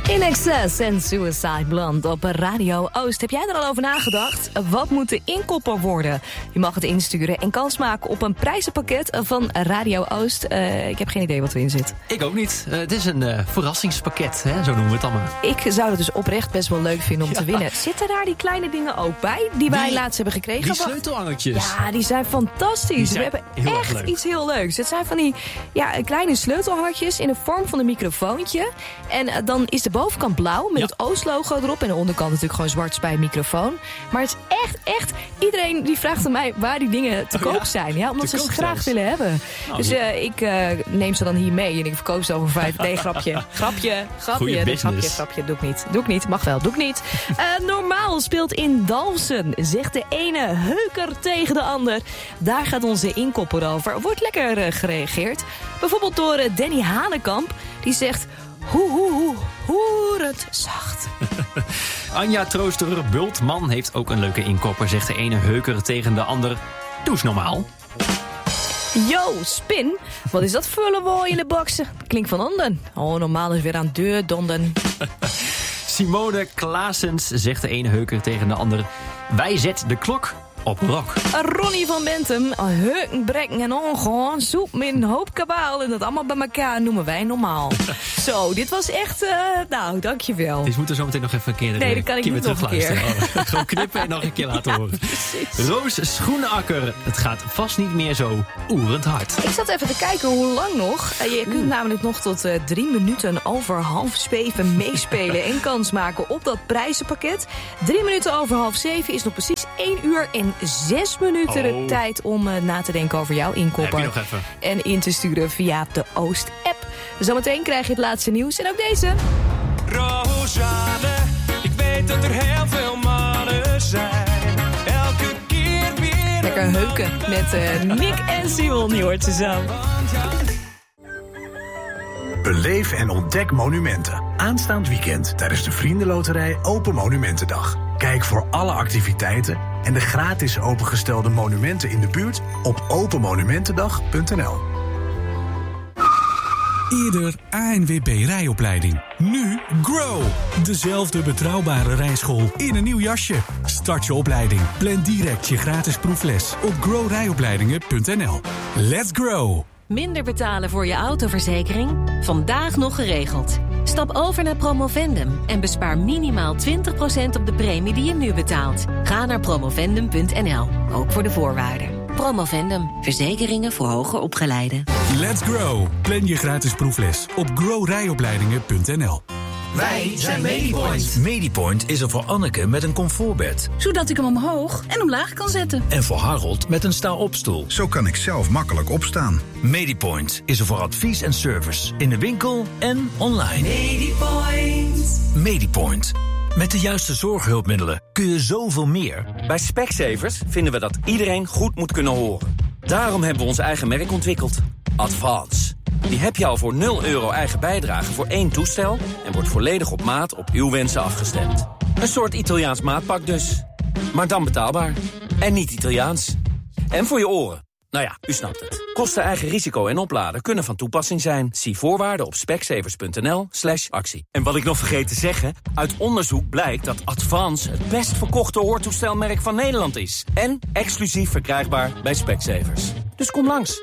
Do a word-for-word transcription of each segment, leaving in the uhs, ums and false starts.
In Excess en Suicide Blonde op Radio Oost. Heb jij er al over nagedacht? Wat moet de inkopper worden? Je mag het insturen en kans maken op een prijzenpakket van Radio Oost. Uh, ik heb geen idee wat erin zit. Ik ook niet. Uh, het is een uh, verrassingspakket, hè? Zo noemen we het dan maar. Ik zou het dus oprecht best wel leuk vinden om ja. te winnen. Zitten daar die kleine dingen ook bij die wij die, laatst hebben gekregen? Die sleutelhangertjes. Ja, die zijn fantastisch. Die zijn we hebben echt leuk. Iets heel leuks. Het zijn van die ja, kleine sleutelhangertjes in de vorm van een microfoontje. En uh, dan is de bovenkant blauw met ja. het Oost-logo erop. En de onderkant natuurlijk gewoon zwart bij een microfoon. Maar het is echt, echt... Iedereen die vraagt aan mij waar die dingen te koop oh ja. zijn. Ja, omdat te ze ze graag zelfs. willen hebben. Oh, dus uh, ik uh, neem ze dan hier mee en ik verkoop ze over vijf... Nee, grapje. Grapje. Grapje. Nee, grapje, grapje. Doe ik niet. Doe ik niet. Mag wel. Doe ik niet. Uh, normaal speelt in Dalfsen. Zegt de ene heuker tegen de ander. Daar gaat onze inkopper over. Wordt lekker uh, gereageerd. Bijvoorbeeld door uh, Danny Hanekamp. Die zegt... Hoe, hoe, hoe, hoerend zacht. Anja Trooster-Bultman heeft ook een leuke inkopper. Zegt de ene heuker tegen de ander. Doe eens normaal. Yo, Spin. Wat is dat voor een in de boksen? Klinkt van onder. Oh, normaal is weer aan deur donden. Simone Klaasens zegt de ene heuker tegen de ander. Wij zet de klok op rock. Ronnie van Bentum, heuken, brekken en ongehoorn, zoek met een hoop kabaal en dat allemaal bij elkaar noemen wij normaal. Zo, dit was echt, uh, nou, dankjewel. Dit moet er zo meteen nog even een keer Nee, dat kan ik niet nog een keer. Oh, gewoon knippen en nog een keer laten ja, horen. Precies. Roos Schoenenakker, het gaat vast niet meer zo oerend hard. Ik zat even te kijken hoe lang nog. Uh, je kunt namelijk nog tot uh, drie minuten over half zeven meespelen en kans maken op dat prijzenpakket. Drie minuten over half zeven is nog precies één uur en zes minuten oh. de tijd om uh, na te denken over jouw inkopper. Heb je nog even. En in te sturen via de Oost-app. Zometeen krijg je het laatste nieuws en ook deze. Rosanne, ik weet dat er heel veel mannen zijn. Elke keer weer... Lekker heuken met uh, Nick en Simon, je hoort ze zo. Beleef en ontdek monumenten. Aanstaand weekend tijdens de Vriendenloterij Open Monumentendag. Kijk voor alle activiteiten en de gratis opengestelde monumenten in de buurt op open monumentendag punt n l. Eerder A N W B rijopleiding. Nu Grow. Dezelfde betrouwbare rijschool in een nieuw jasje. Start je opleiding. Plan direct je gratis proefles op grow rijopleidingen punt n l. Let's grow. Minder betalen voor je autoverzekering? Vandaag nog geregeld. Stap over naar Promovendum en bespaar minimaal twintig procent op de premie die je nu betaalt. Ga naar promovendum punt n l, ook voor de voorwaarden. Promovendum, verzekeringen voor hoger opgeleiden. Let's grow. Plan je gratis proefles op grow rijopleidingen punt n l. Wij zijn Medipoint. Medipoint is er voor Anneke met een comfortbed. Zodat ik hem omhoog en omlaag kan zetten. En voor Harold met een sta-opstoel. Zo kan ik zelf makkelijk opstaan. Medipoint is er voor advies en service. In de winkel en online. Medipoint. Medipoint. Met de juiste zorghulpmiddelen kun je zoveel meer. Bij Specsavers vinden we dat iedereen goed moet kunnen horen. Daarom hebben we ons eigen merk ontwikkeld. Advance. Die heb je al voor nul euro eigen bijdrage voor één toestel en wordt volledig op maat op uw wensen afgestemd. Een soort Italiaans maatpak dus. Maar dan betaalbaar. En niet Italiaans. En voor je oren. Nou ja, u snapt het. Kosten eigen risico en opladen kunnen van toepassing zijn. Zie voorwaarden op specsavers punt n l slash actie. En wat ik nog vergeet te zeggen, uit onderzoek blijkt dat Advance het best verkochte hoortoestelmerk van Nederland is. En exclusief verkrijgbaar bij Specsavers. Dus kom langs.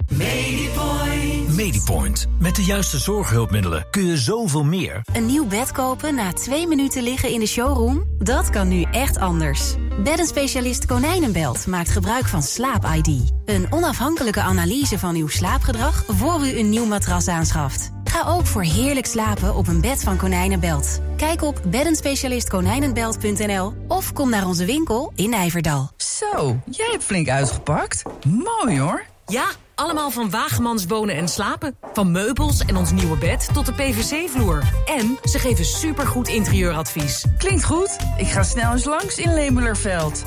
Medipoint. Medipoint. Met de juiste zorghulpmiddelen kun je zoveel meer. Een nieuw bed kopen na twee minuten liggen in de showroom? Dat kan nu echt anders. Beddenspecialist Konijnenbelt maakt gebruik van Slaap I D. Een onafhankelijke analyse van uw slaapgedrag voor u een nieuw matras aanschaft. Ga ook voor heerlijk slapen op een bed van Konijnenbelt. Kijk op beddenspecialist konijnenbelt punt n l of kom naar onze winkel in Nijverdal. Zo, jij hebt flink uitgepakt. Mooi hoor. Ja, allemaal van Wagemans Wonen en Slapen. Van meubels en ons nieuwe bed tot de P V C-vloer. En ze geven supergoed interieuradvies. Klinkt goed. Ik ga snel eens langs in Lemelerveld.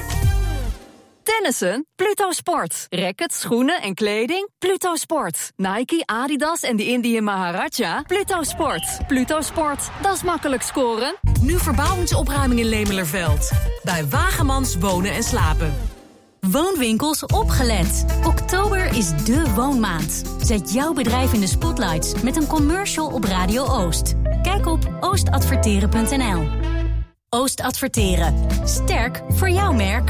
Tennissen? Pluto Sport. Rackets, schoenen en kleding? Pluto Sport. Nike, Adidas en de Indian Maharaja? Pluto Sport. Pluto Sport. Dat is makkelijk scoren. Nu verbouwingsopruiming in Lemelerveld. Bij Wagemans Wonen en Slapen. Woonwinkels opgelet. Oktober is dé woonmaand. Zet jouw bedrijf in de spotlights met een commercial op Radio Oost. Kijk op oost adverteren punt n l. Oost Adverteren. Sterk voor jouw merk.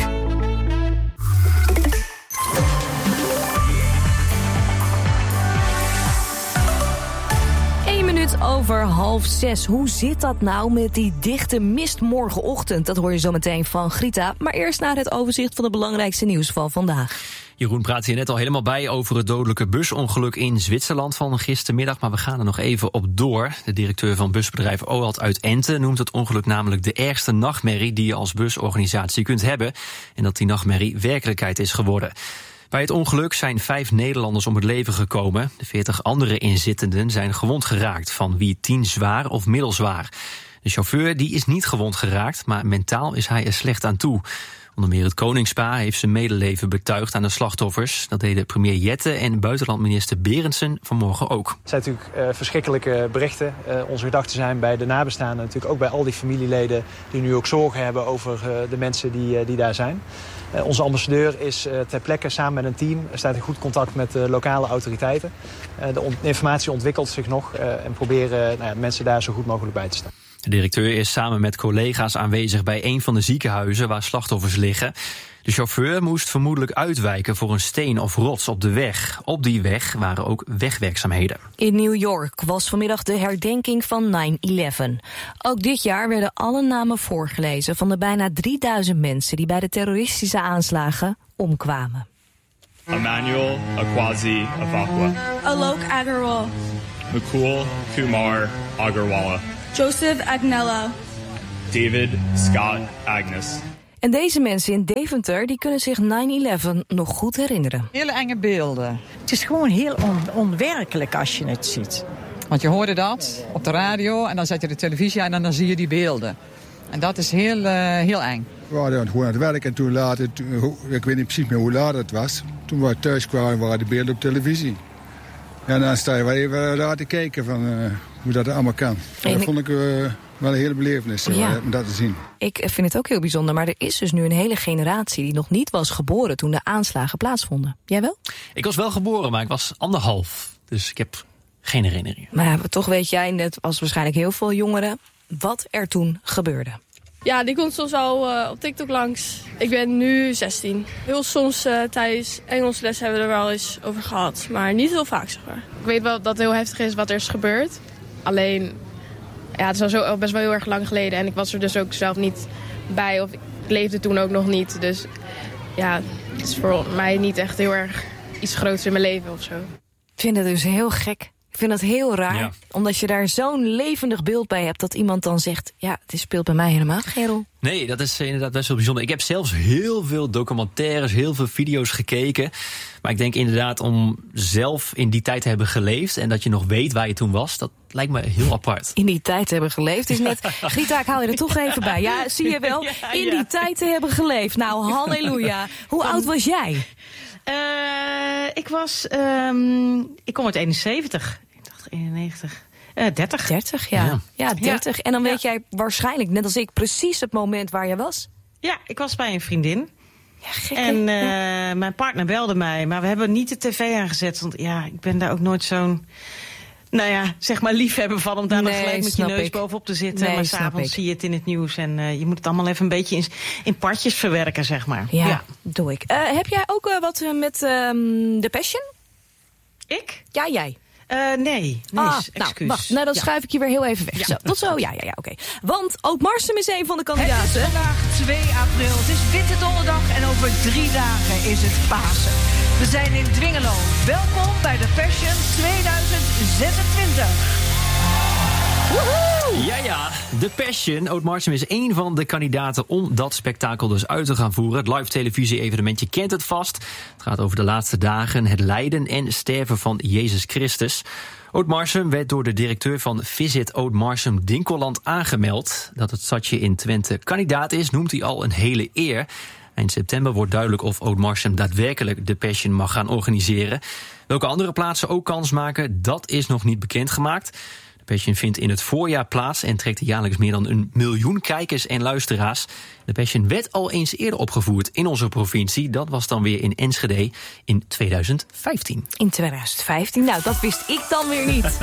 Eén minuut over half zes. Hoe zit dat nou met die dichte mist morgenochtend? Dat hoor je zo meteen van Grita. Maar eerst naar het overzicht van de belangrijkste nieuws van vandaag. Jeroen praat hier net al helemaal bij over het dodelijke busongeluk in Zwitserland van gistermiddag. Maar we gaan er nog even op door. De directeur van busbedrijf OALT uit Ente noemt het ongeluk namelijk de ergste nachtmerrie die je als busorganisatie kunt hebben. En dat die nachtmerrie werkelijkheid is geworden. Bij het ongeluk zijn vijf Nederlanders om het leven gekomen. De veertig andere inzittenden zijn gewond geraakt, van wie tien zwaar of middelzwaar. De chauffeur die is niet gewond geraakt, maar mentaal is hij er slecht aan toe. Onder meer het Koningspaar heeft zijn medeleven betuigd aan de slachtoffers. Dat deden premier Jette en buitenlandminister Berendsen vanmorgen ook. Het zijn natuurlijk uh, verschrikkelijke berichten. Uh, onze gedachten zijn bij de nabestaanden, natuurlijk ook bij al die familieleden die nu ook zorgen hebben over uh, de mensen die, uh, die daar zijn. Uh, onze ambassadeur is uh, ter plekke samen met een team, staat in goed contact met de lokale autoriteiten. Uh, de on- informatie ontwikkelt zich nog uh, en proberen uh, nou ja, mensen daar zo goed mogelijk bij te staan. De directeur is samen met collega's aanwezig bij een van de ziekenhuizen waar slachtoffers liggen. De chauffeur moest vermoedelijk uitwijken voor een steen of rots op de weg. Op die weg waren ook wegwerkzaamheden. In New York was vanmiddag de herdenking van nine eleven. Ook dit jaar werden alle namen voorgelezen van de bijna drieduizend mensen die bij de terroristische aanslagen omkwamen. Emmanuel Akwazi Afakwa. Alok Agarwal. Mukul Kumar Agarwala. Joseph Agnello. David Scott Agnes. En deze mensen in Deventer die kunnen zich nine eleven nog goed herinneren. Hele enge beelden. Het is gewoon heel on- onwerkelijk als je het ziet. Want je hoorde dat op de radio en dan zet je de televisie aan en dan zie je die beelden. En dat is heel, uh, heel eng. We waren gewoon aan het werk en toen later, ik weet niet precies meer hoe laat het was. Toen we thuis kwamen waren de beelden op televisie. En dan sta je wel even daar te kijken van uh, hoe dat allemaal kan. En dat vond ik uh, wel een hele belevenis uh, ja. om dat te zien. Ik vind het ook heel bijzonder, maar er is dus nu een hele generatie die nog niet was geboren toen de aanslagen plaatsvonden. Jij wel? Ik was wel geboren, maar ik was anderhalf. Dus ik heb geen herinnering. Maar toch weet jij, net als waarschijnlijk heel veel jongeren, wat er toen gebeurde. Ja, die komt soms al uh, op TikTok langs. Ik ben nu zestien. Heel soms uh, tijdens Engels les hebben we er wel eens over gehad. Maar niet heel vaak, zeg maar. Ik weet wel dat het heel heftig is wat er is gebeurd. Alleen, ja, het is al zo, best wel heel erg lang geleden. En ik was er dus ook zelf niet bij. Of ik leefde toen ook nog niet. Dus ja, het is voor mij niet echt heel erg iets groots in mijn leven of zo. Ik vind het dus heel gek. Ik vind dat heel raar, ja. Omdat je daar zo'n levendig beeld bij hebt dat iemand dan zegt, ja, het speelt bij mij helemaal geen rol. Nee, dat is inderdaad best wel bijzonder. Ik heb zelfs heel veel documentaires, heel veel video's gekeken. Maar ik denk inderdaad om zelf in die tijd te hebben geleefd en dat je nog weet waar je toen was, dat lijkt me heel apart. In die tijd te hebben geleefd is net, Grita, ik hou je er toch even bij. Ja, zie je wel, in die tijd te hebben geleefd. Nou, halleluja. Hoe oud was jij? Uh, ik was, um, ik kom uit eenenzeventig. eenennegentig. Uh, dertig. dertig, ja. Ja, ja dertig. Ja. En dan weet ja. jij waarschijnlijk, net als ik, precies het moment waar je was? Ja, ik was bij een vriendin. Ja, gek, en uh, ja. mijn partner belde mij, maar we hebben niet de tv aangezet. Want ja, ik ben daar ook nooit zo'n, nou ja, zeg maar liefhebber van om daar nee, dan gelijk met je neus ik. bovenop te zitten. Nee, maar s'avonds zie je het in het nieuws en uh, je moet het allemaal even een beetje in, in partjes verwerken, zeg maar. Ja, ja. doe ik. Uh, heb jij ook uh, wat uh, met um, The Passion? Ik? Ja, jij. Uh, nee, nee, ah, excuus. Nou, wacht, nou, dan ja. schuif ik je weer heel even weg. Ja. Zo, tot zo, ja, ja, ja, oké. Okay. Want ook Marsum is een van de kandidaten. Het is vandaag twee april, het is Witte Donderdag en over drie dagen is het Pasen. We zijn in Dwingelo. Welkom bij de Passion tweeduizend zesentwintig. Woehoe! Ja, ja, The Passion. Oud Marsum is één van de kandidaten om dat spektakel dus uit te gaan voeren. Het live televisie-evenement, je kent het vast. Het gaat over de laatste dagen, het lijden en sterven van Jezus Christus. Oud Marsum werd door de directeur van Visit Oud Marsum Dinkeland aangemeld. Dat het stadje in Twente kandidaat is, noemt hij al een hele eer. Eind september wordt duidelijk of Oud Marsum daadwerkelijk The Passion mag gaan organiseren. Welke andere plaatsen ook kans maken, dat is nog niet bekendgemaakt. The Passion vindt in het voorjaar plaats en trekt jaarlijks meer dan een miljoen kijkers en luisteraars. The Passion werd al eens eerder opgevoerd in onze provincie. Dat was dan weer in Enschede in tweeduizend vijftien. In tweeduizend vijftien? Nou, dat wist ik dan weer niet.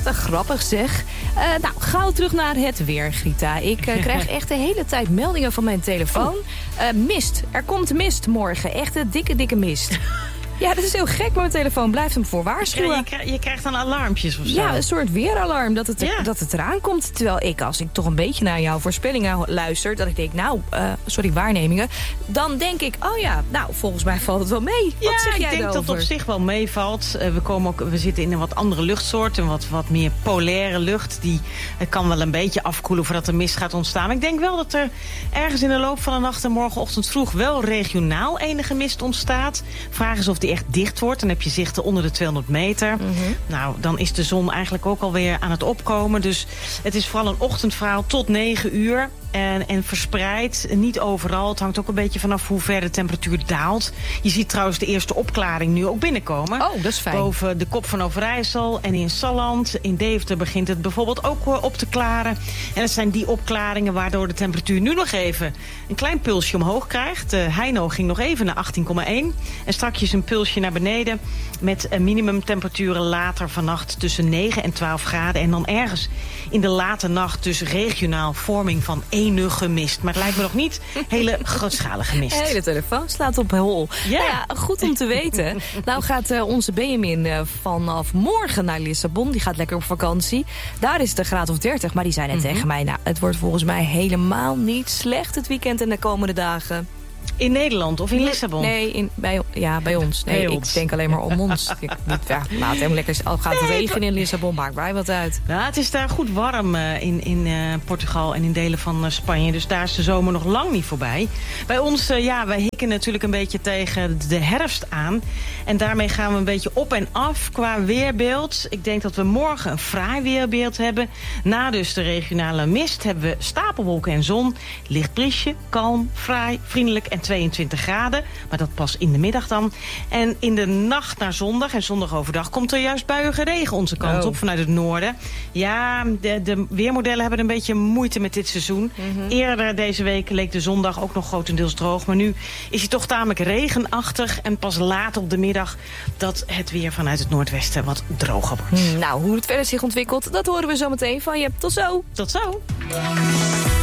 Wat grappig zeg. Uh, nou, gauw terug naar het weer, Grita. Ik uh, krijg echt de hele tijd meldingen van mijn telefoon. Uh, mist. Er komt mist morgen. Echt een dikke, dikke mist. Ja, dat is heel gek, maar mijn telefoon blijft hem voor waarschuwen. Je krijgt, je krijgt dan alarmpjes of zo? Ja, een soort weeralarm dat het, er, ja. dat het eraan komt. Terwijl ik, als ik toch een beetje naar jouw voorspellingen luister... dat ik denk, nou, uh, sorry, waarnemingen... dan denk ik, oh ja, nou, volgens mij valt het wel mee. Wat ja, zeg jij ik denk daarover? dat het op zich wel meevalt. Uh, we, komen ook, we zitten in een wat andere luchtsoort, een wat, wat meer polaire lucht. Die uh, kan wel een beetje afkoelen voordat er mist gaat ontstaan. Maar ik denk wel dat er ergens in de loop van de nacht en morgenochtend vroeg... wel regionaal enige mist ontstaat. Vraag is of die echt dicht wordt. Dan heb je zichten onder de tweehonderd meter. Mm-hmm. Nou, dan is de zon eigenlijk ook alweer aan het opkomen. Dus het is vooral een ochtendverhaal tot negen uur. En, en verspreid, niet overal. Het hangt ook een beetje vanaf hoe ver de temperatuur daalt. Je ziet trouwens de eerste opklaring nu ook binnenkomen. Oh, dat is fijn. Boven de Kop van Overijssel en in Salland. In Deventer begint het bijvoorbeeld ook op te klaren. En het zijn die opklaringen waardoor de temperatuur nu nog even een klein pulsje omhoog krijgt. De Heino ging nog even naar achttien komma één. En strakjes een pulsje naar beneden. Met minimumtemperaturen later vannacht tussen negen en twaalf graden. En dan ergens in de late nacht dus regionaal vorming van enige mist. Maar het lijkt me nog niet hele grootschalige mist. De hele telefoon slaat op hol. Ja. Nou ja, goed om te weten. Nou gaat uh, onze Benjamin uh, vanaf morgen naar Lissabon. Die gaat lekker op vakantie. Daar is het een graad of dertig. Maar die zei net mm-hmm. tegen mij... nou, het wordt volgens mij helemaal niet slecht het weekend en de komende dagen. In Nederland of in Lissabon? Nee, in, bij, ja, bij ons. Nee, bij ik ons. denk alleen maar om ons. Ik, niet, ja, laat hem lekker. Al gaat het nee, regenen in Lissabon, maakt mij wat uit. Nou, het is daar goed warm uh, in, in uh, Portugal en in delen van uh, Spanje. Dus daar is de zomer nog lang niet voorbij. Bij ons, uh, ja, wij hikken natuurlijk een beetje tegen de herfst aan. En daarmee gaan we een beetje op en af qua weerbeeld. Ik denk dat we morgen een fraai weerbeeld hebben. Na dus de regionale mist hebben we stapelwolken en zon. Licht briesje, kalm, fraai, vriendelijk en tweeëntwintig graden. Maar dat pas in de middag dan. En in de nacht naar zondag en zondag overdag komt er juist buiige regen onze kant oh. op vanuit het noorden. Ja, de, de weermodellen hebben een beetje moeite met dit seizoen. Mm-hmm. Eerder deze week leek de zondag ook nog grotendeels droog. Maar nu is hij toch tamelijk regenachtig. En pas laat op de middag dat het weer vanuit het noordwesten wat droger wordt. Nou, hoe het verder zich ontwikkelt, dat horen we zo meteen van je. Tot zo. Tot zo.